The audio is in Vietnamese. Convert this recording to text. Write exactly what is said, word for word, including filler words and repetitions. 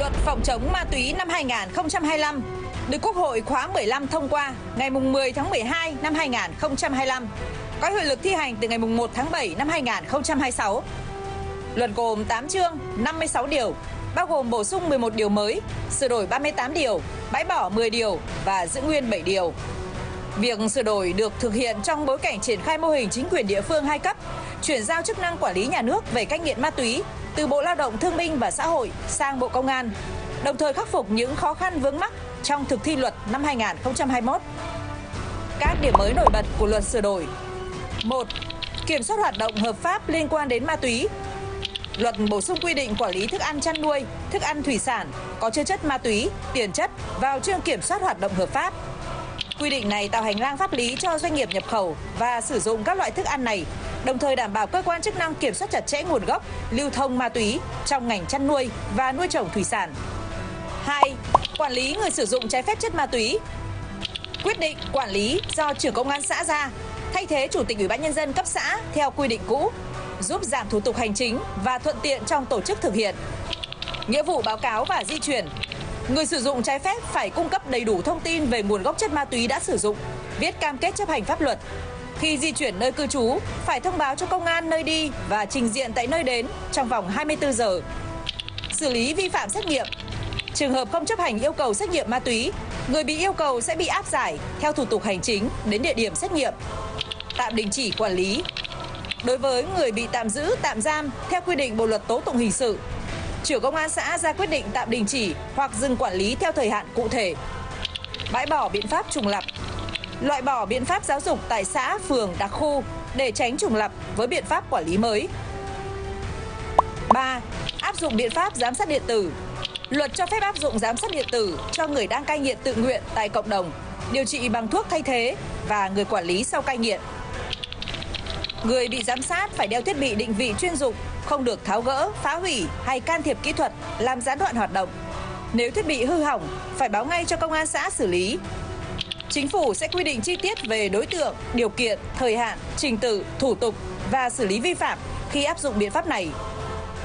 Luật phòng chống ma túy năm hai nghìn không trăm hai mươi lăm được Quốc hội khóa mười lăm thông qua ngày mười tháng mười hai năm hai nghìn không trăm hai mươi lăm, có hiệu lực thi hành từ ngày một tháng bảy năm hai nghìn không trăm hai mươi sáu. Luật gồm tám chương, năm mươi sáu điều, bao gồm bổ sung mười một điều mới, sửa đổi ba mươi tám điều, bãi bỏ mười điều và giữ nguyên bảy điều. Việc sửa đổi được thực hiện trong bối cảnh triển khai mô hình chính quyền địa phương hai cấp, chuyển giao chức năng quản lý nhà nước về cai nghiện ma túy từ Bộ Lao động Thương binh và Xã hội sang Bộ Công an, đồng thời khắc phục những khó khăn vướng mắc trong thực thi luật năm hai nghìn không trăm hai mươi mốt. Các điểm mới nổi bật của luật sửa đổi: một. Kiểm soát hoạt động hợp pháp liên quan đến ma túy. Luật bổ sung quy định quản lý thức ăn chăn nuôi, thức ăn thủy sản có chứa chất ma túy, tiền chất vào chương kiểm soát hoạt động hợp pháp. Quy định này tạo hành lang pháp lý cho doanh nghiệp nhập khẩu và sử dụng các loại thức ăn này, đồng thời đảm bảo cơ quan chức năng kiểm soát chặt chẽ nguồn gốc, lưu thông ma túy trong ngành chăn nuôi và nuôi trồng thủy sản. hai. Quản lý người sử dụng trái phép chất ma túy. Quyết định quản lý do trưởng công an xã ra, thay thế chủ tịch Ủy ban nhân dân cấp xã theo quy định cũ, giúp giảm thủ tục hành chính và thuận tiện trong tổ chức thực hiện. Nghĩa vụ báo cáo và di chuyển. Người sử dụng trái phép phải cung cấp đầy đủ thông tin về nguồn gốc chất ma túy đã sử dụng, viết cam kết chấp hành pháp luật. Khi di chuyển nơi cư trú, phải thông báo cho công an nơi đi và trình diện tại nơi đến trong vòng hai mươi tư giờ. Xử lý vi phạm xét nghiệm. Trường hợp không chấp hành yêu cầu xét nghiệm ma túy, người bị yêu cầu sẽ bị áp giải theo thủ tục hành chính đến địa điểm xét nghiệm. Tạm đình chỉ quản lý. Đối với người bị tạm giữ, tạm giam theo quy định Bộ luật tố tụng hình sự, trưởng công an xã ra quyết định tạm đình chỉ hoặc dừng quản lý theo thời hạn cụ thể. Bãi bỏ biện pháp trùng lặp. Loại bỏ biện pháp giáo dục tại xã, phường, đặc khu để tránh trùng lặp với biện pháp quản lý mới. ba. Áp dụng biện pháp giám sát điện tử. Luật cho phép áp dụng giám sát điện tử cho người đang cai nghiện tự nguyện tại cộng đồng, điều trị bằng thuốc thay thế và người quản lý sau cai nghiện. Người bị giám sát phải đeo thiết bị định vị chuyên dụng, không được tháo gỡ, phá hủy hay can thiệp kỹ thuật làm gián đoạn hoạt động. Nếu thiết bị hư hỏng, phải báo ngay cho công an xã xử lý. Chính phủ sẽ quy định chi tiết về đối tượng, điều kiện, thời hạn, trình tự, thủ tục và xử lý vi phạm khi áp dụng biện pháp này